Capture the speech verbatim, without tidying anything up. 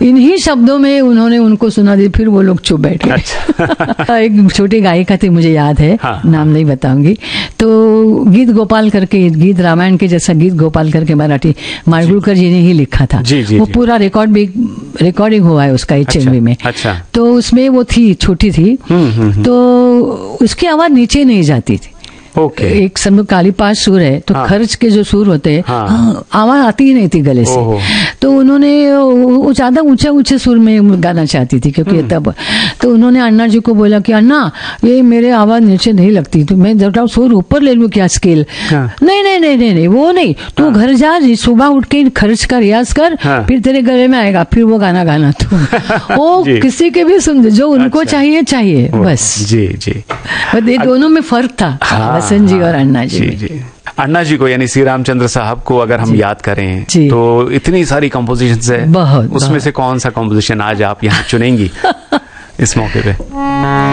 इन्हीं शब्दों में उन्होंने उनको सुना दी, फिर वो लोग चुप बैठ गए। अच्छा। एक छोटी गायिका थी, मुझे याद है, हाँ, नाम नहीं बताऊंगी। तो गीत गोपाल करके, गीत रामायण के जैसा गीत गोपाल करके मराठी माडगुळकर जी ने ही लिखा था। जी, जी, वो जी. पूरा रिकॉर्ड भी रिकॉर्डिंग हुआ है उसका एच एम वी में। अच्छा। तो उसमें वो थी, छोटी थी, तो उसकी आवाज नीचे नहीं जाती थी। ओके। एक समझो काली पांच सुर है, तो हाँ। खर्च के जो सुर होते हैं, हाँ। आवाज आती ही नहीं थी गले से। तो उन्होंने वो ज्यादा ऊंचे ऊंचे सुर में गाना चाहती थी, क्योंकि तब तो उन्होंने अन्ना जी को बोला कि अन्ना, ये मेरे आवाज नीचे नहीं लगती, तो मैं जरा सुर ऊपर ले लूं क्या, स्केल? हाँ। नहीं नहीं नहीं नहीं नहीं वो नहीं, तू घर जा, सुबह उठ के खर्च का रियाज कर, फिर तेरे गले में आएगा, फिर वो गाना गाना तू। वो किसी के भी सुन, जो उनको चाहिए चाहिए बस। जी जी। ये दोनों में फर्क था, बसंत जी और अन्ना जी, जी, जी। अन्ना जी को, यानी श्री रामचंद्र साहब को अगर हम याद करें तो इतनी सारी कंपोजिशंस है, बहुत, उसमें बहुत। से कौन सा कंपोजिशन आज आप यहाँ चुनेंगी इस मौके पे?